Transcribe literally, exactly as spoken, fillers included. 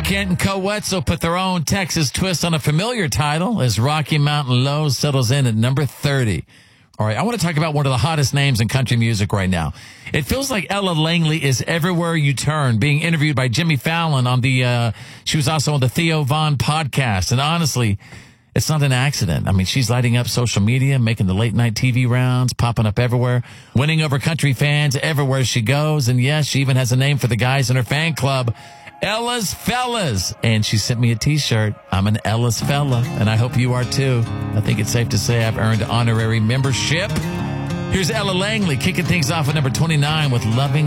Kent and Coetzel put their own Texas twist on a familiar title as Rocky Mountain Low settles in at number thirty. All right, I want to talk about one of the hottest names in country music right now. It feels like Ella Langley is everywhere you turn, being interviewed by Jimmy Fallon on the, uh, she was also on the Theo Von podcast. And honestly, it's not an accident. I mean, she's lighting up social media, making the late night T V rounds, popping up everywhere, winning over country fans everywhere she goes. And yes, she even has a name for the guys in her fan club, Ella's Fellas. And she sent me a t-shirt. I'm an Ella's fella, and I hope you are too. I think it's safe to say I've earned honorary membership. Here's Ella Langley kicking things off at number twenty-nine with Loving